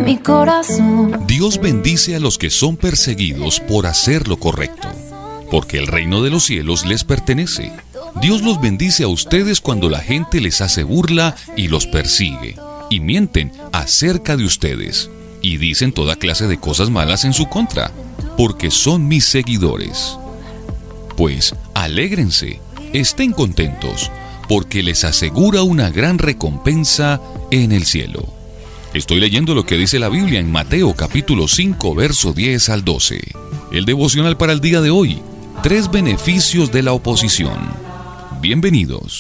mi corazón. Dios bendice a los que son perseguidos por hacer lo correcto, porque el reino de los cielos les pertenece. Dios los bendice a ustedes cuando la gente les hace burla y los persigue, y mienten acerca de ustedes, y dicen toda clase de cosas malas en su contra, porque son mis seguidores. Pues alégrense, estén contentos, porque les asegura una gran recompensa en el cielo. Estoy leyendo lo que dice la Biblia en Mateo capítulo 5, verso 10 al 12. El devocional para el día de hoy: 3 beneficios de la oposición. Bienvenidos.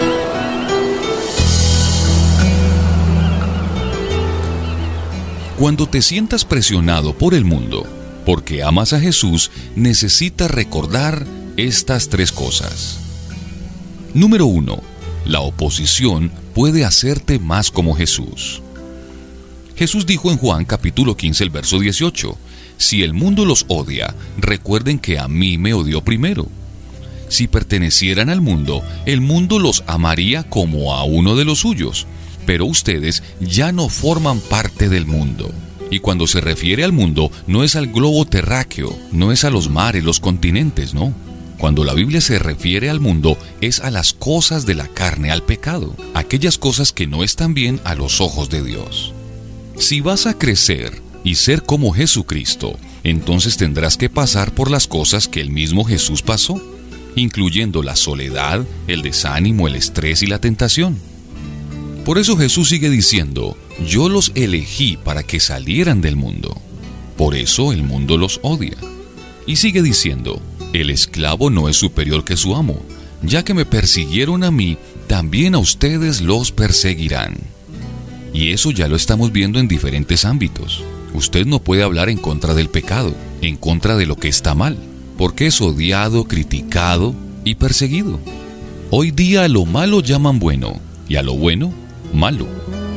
Cuando te sientas presionado por el mundo, porque amas a Jesús, necesitas recordar estas 3 cosas. Número 1. La oposición puede hacerte más como Jesús. Jesús dijo en Juan capítulo 15, el verso 18, si el mundo los odia, recuerden que a mí me odió primero. Si pertenecieran al mundo, el mundo los amaría como a uno de los suyos, pero ustedes ya no forman parte del mundo. Y cuando se refiere al mundo, no es al globo terráqueo, no es a los mares, los continentes, no. Cuando la Biblia se refiere al mundo, es a las cosas de la carne, al pecado, aquellas cosas que no están bien a los ojos de Dios. Si vas a crecer y ser como Jesucristo, entonces tendrás que pasar por las cosas que el mismo Jesús pasó, incluyendo la soledad, el desánimo, el estrés y la tentación. Por eso Jesús sigue diciendo, yo los elegí para que salieran del mundo. Por eso el mundo los odia. Y sigue diciendo, el esclavo no es superior que su amo. Ya que me persiguieron a mí, también a ustedes los perseguirán. Y eso ya lo estamos viendo en diferentes ámbitos. Usted no puede hablar en contra del pecado, en contra de lo que está mal, porque es odiado, criticado y perseguido. Hoy día a lo malo llaman bueno, y a lo bueno, malo.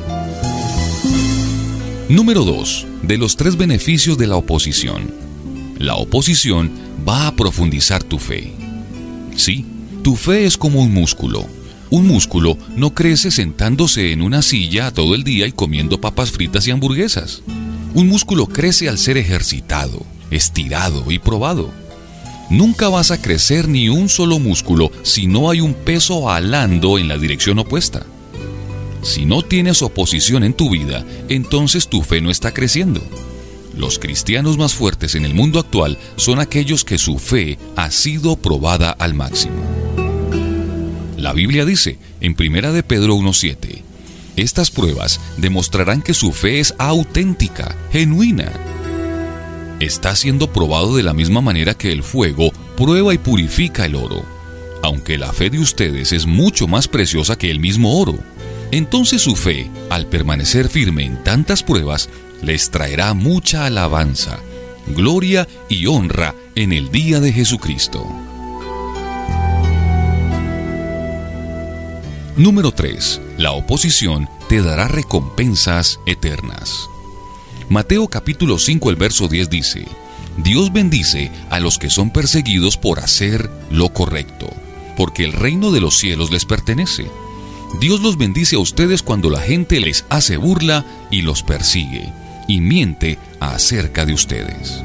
Número 2. De los 3 beneficios de la oposición. La oposición va a profundizar tu fe. Sí, tu fe es como un músculo. Un músculo no crece sentándose en una silla todo el día y comiendo papas fritas y hamburguesas. Un músculo crece al ser ejercitado, estirado y probado. Nunca vas a crecer ni un solo músculo si no hay un peso alando en la dirección opuesta. Si no tienes oposición en tu vida, entonces tu fe no está creciendo. Los cristianos más fuertes en el mundo actual son aquellos que su fe ha sido probada al máximo. La Biblia dice, en 1 de Pedro 1:7, estas pruebas demostrarán que su fe es auténtica, genuina. Está siendo probado de la misma manera que el fuego prueba y purifica el oro, aunque la fe de ustedes es mucho más preciosa que el mismo oro. Entonces su fe, al permanecer firme en tantas pruebas, les traerá mucha alabanza, gloria y honra en el día de Jesucristo. Número 3. La oposición te dará recompensas eternas. Mateo capítulo 5, el verso 10 dice, Dios bendice a los que son perseguidos por hacer lo correcto, porque el reino de los cielos les pertenece. Dios los bendice a ustedes cuando la gente les hace burla y los persigue, y miente acerca de ustedes.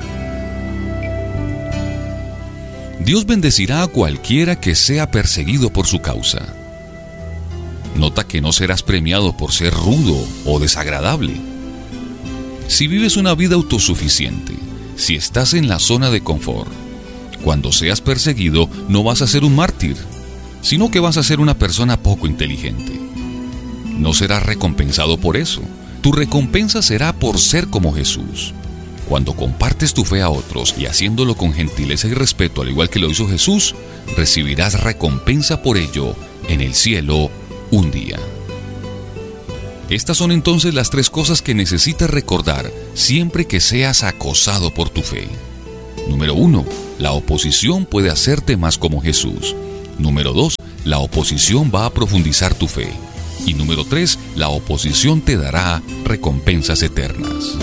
Dios bendecirá a cualquiera que sea perseguido por su causa. Nota que no serás premiado por ser rudo o desagradable. Si vives una vida autosuficiente, si estás en la zona de confort, cuando seas perseguido no vas a ser un mártir, sino que vas a ser una persona poco inteligente. No serás recompensado por eso. Tu recompensa será por ser como Jesús. Cuando compartes tu fe a otros y haciéndolo con gentileza y respeto, al igual que lo hizo Jesús, recibirás recompensa por ello en el cielo un día. Estas son entonces las 3 cosas que necesitas recordar siempre que seas acosado por tu fe. Número 1. La oposición puede hacerte más como Jesús. Número 2. La oposición va a profundizar tu fe. Y número 3. La oposición te dará recompensas eternas.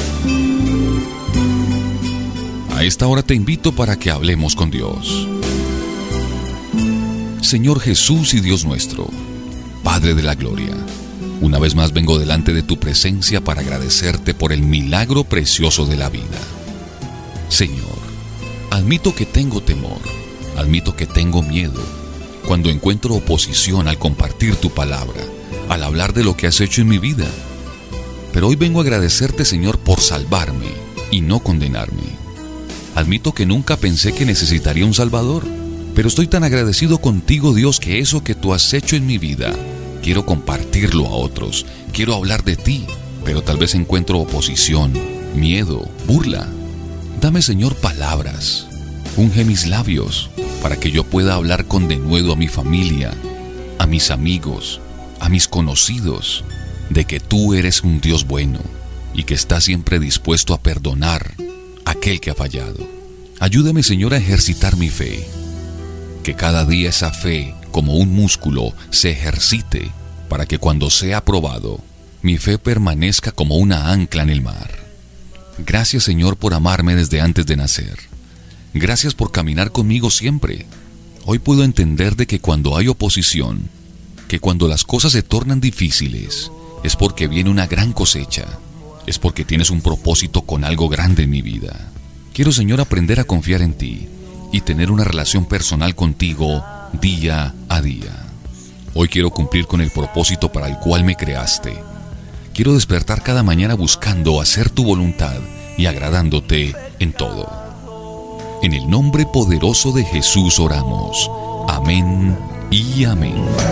A esta hora te invito para que hablemos con Dios. Señor Jesús y Dios nuestro, Padre de la gloria, Una vez más vengo delante de tu presencia para agradecerte por el milagro precioso de la vida. Señor, admito que tengo temor, admito que tengo miedo cuando encuentro oposición al compartir tu palabra, al hablar de lo que has hecho en mi vida. Pero hoy vengo a agradecerte, Señor, por salvarme y no condenarme. Admito que nunca pensé que necesitaría un Salvador, pero estoy tan agradecido contigo, Dios, que eso que tú has hecho en mi vida, quiero compartirlo a otros. Quiero hablar de ti, pero tal vez encuentro oposición, miedo, burla. Dame, Señor, palabras. Unge mis labios para que yo pueda hablar con denuedo a mi familia, a mis amigos, a mis conocidos, de que tú eres un Dios bueno y que estás siempre dispuesto a perdonar a aquel que ha fallado. Ayúdame, Señor, a ejercitar mi fe. Que cada día esa fe, como un músculo, se ejercite para que cuando sea probado, mi fe permanezca como una ancla en el mar. Gracias, Señor, por amarme desde antes de nacer. Gracias por caminar conmigo siempre. Hoy puedo entender de que cuando hay oposición, que cuando las cosas se tornan difíciles, es porque viene una gran cosecha. Es porque tienes un propósito con algo grande en mi vida. Quiero, Señor, aprender a confiar en ti y tener una relación personal contigo día a día. Hoy quiero cumplir con el propósito para el cual me creaste. Quiero despertar cada mañana buscando hacer tu voluntad y agradándote en todo. En el nombre poderoso de Jesús oramos. Amén y amén.